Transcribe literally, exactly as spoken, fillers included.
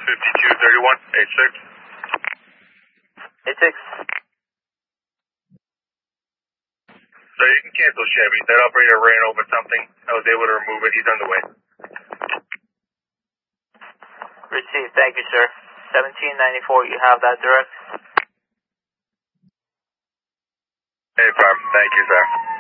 fifty-two thirty-one, eight six. eight six. So you can cancel Chevy. That operator ran over something. I was able to remove it. He's on the way. Received. Thank you, sir. seventeen ninety-four, you have that direct? Hey, Farm. Thank you, sir.